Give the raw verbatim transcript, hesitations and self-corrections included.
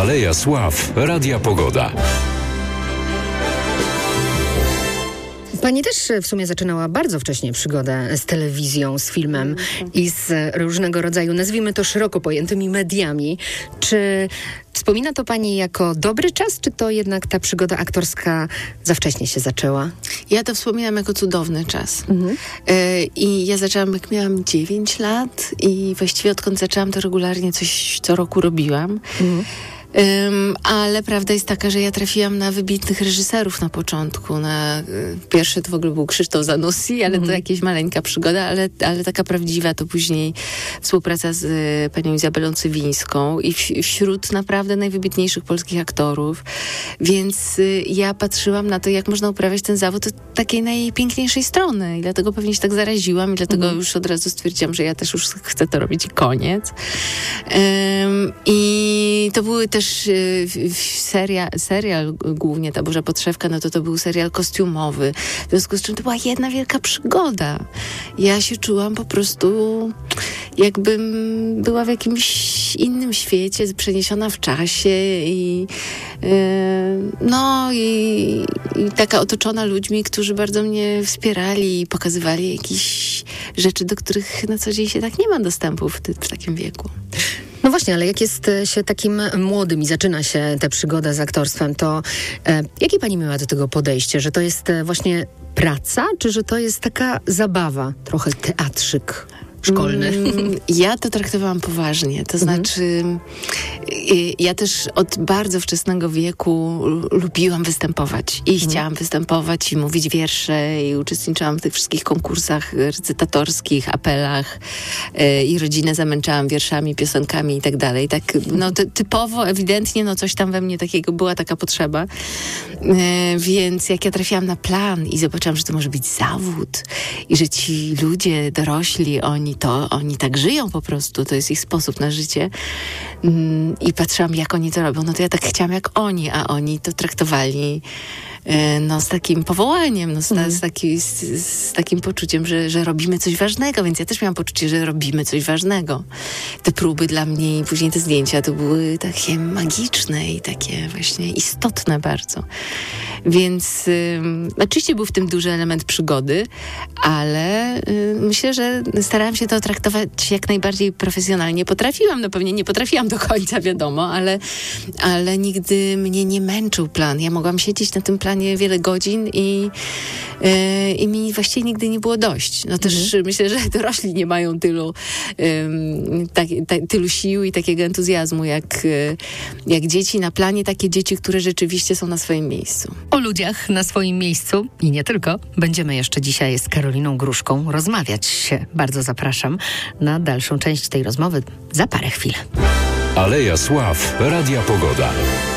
Aleja Sław, Radia Pogoda. Pani też w sumie zaczynała bardzo wcześnie przygodę z telewizją, z filmem i z różnego rodzaju, nazwijmy to szeroko pojętymi mediami. Czy wspomina to pani jako dobry czas, czy to jednak ta przygoda aktorska za wcześnie się zaczęła? Ja to wspominam jako cudowny czas. Mhm. Y, I ja zaczęłam, jak miałam dziewięć lat i właściwie odkąd zaczęłam, to regularnie coś co roku robiłam. Mhm. Um, ale prawda jest taka, że ja trafiłam na wybitnych reżyserów na początku. Na, y, pierwszy to w ogóle był Krzysztof Zanussi, ale mm. to jakaś maleńka przygoda, ale, ale taka prawdziwa to później współpraca z y, panią Izabelą Cywińską i w, wśród naprawdę najwybitniejszych polskich aktorów. Więc y, ja patrzyłam na to, jak można uprawiać ten zawód od takiej najpiękniejszej strony. I dlatego pewnie się tak zaraziłam i dlatego mm. już od razu stwierdziłam, że ja też już chcę to robić i koniec. Um, I to były też Seria, serial głównie Ta Boża Podszewka, no to to był serial kostiumowy. W związku z czym to była jedna wielka przygoda. Ja się czułam po prostu jakbym była w jakimś innym świecie, przeniesiona w czasie i yy, no i, i taka otoczona ludźmi, którzy bardzo mnie wspierali i pokazywali jakieś rzeczy, do których na co dzień się tak nie ma dostępu w, ty, w takim wieku. No właśnie, ale jak jest się takim młodym i zaczyna się tę przygodę z aktorstwem, to e, jakie pani miała do tego podejście? Że to jest e, właśnie praca, czy że to jest taka zabawa, trochę teatrzyk szkolny? Mm, ja to traktowałam poważnie. To znaczy, mm. ja też od bardzo wczesnego wieku lubiłam występować. I mm. chciałam występować i mówić wiersze i uczestniczyłam w tych wszystkich konkursach recytatorskich, apelach yy, i rodzinę zamęczałam wierszami, piosenkami i tak dalej. Tak, no ty, typowo, ewidentnie, no coś tam we mnie takiego, była taka potrzeba. Yy, więc jak ja trafiłam na plan i zobaczyłam, że to może być zawód i że ci ludzie dorośli, oni to, oni tak żyją po prostu, to jest ich sposób na życie. Mm, I patrzyłam, jak oni to robią, no to ja tak chciałam jak oni, a oni to traktowali no, z takim powołaniem, no, z, mm. z, taki, z, z takim poczuciem, że, że robimy coś ważnego, więc ja też miałam poczucie, że robimy coś ważnego. Te próby dla mnie i później te zdjęcia to były takie magiczne i takie właśnie istotne bardzo. Więc y, oczywiście był w tym duży element przygody, ale y, myślę, że starałam się to traktować jak najbardziej profesjonalnie. Potrafiłam, no pewnie nie potrafiłam do końca, wiadomo, ale, ale nigdy mnie nie męczył plan. Ja mogłam siedzieć na tym planie wiele godzin i, yy, i mi właściwie nigdy nie było dość. No też mhm. myślę, że dorośli nie mają tylu, yy, tak, ta, tylu sił i takiego entuzjazmu jak, yy, jak dzieci na planie, takie dzieci, które rzeczywiście są na swoim miejscu. O ludziach na swoim miejscu i nie tylko będziemy jeszcze dzisiaj z Karoliną Gruszką rozmawiać. Bardzo zapraszam na dalszą część tej rozmowy za parę chwil. Aleja Sław, Radia Pogoda.